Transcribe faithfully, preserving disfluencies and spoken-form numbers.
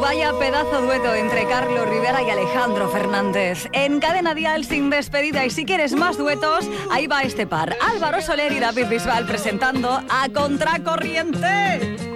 Vaya pedazo dueto entre Carlos Rivera y Alejandro Fernández. En Cadena Dial sin despedida, y si quieres más duetos, ahí va este par. Álvaro Soler y David Bisbal presentando A Contracorriente.